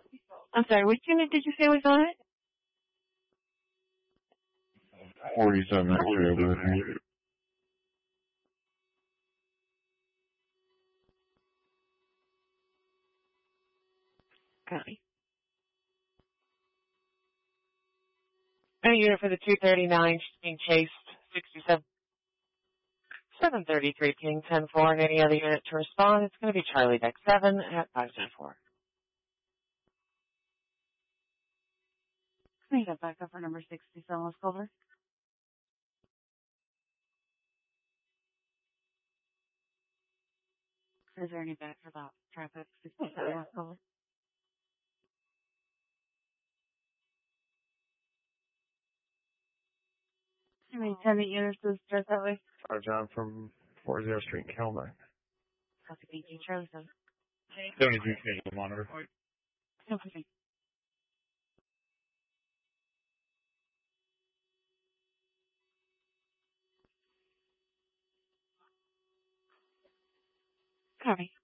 I'm sorry, which unit did you say was on it? 47 X-ray over there. Copy. A unit for the 239 being chased, 67. 733 King 10-4, and any other unit to respond, it's going to be Charlie Deck 7 at 510-4. Can you get back up for number 67, West Culver? Is there any back for that traffic? 67 West Culver? How many tenant units does start that way? John from 40 Street in Kelman. Copy, thank you. Charlie 7. 72 schedule monitor. Okay. Copy.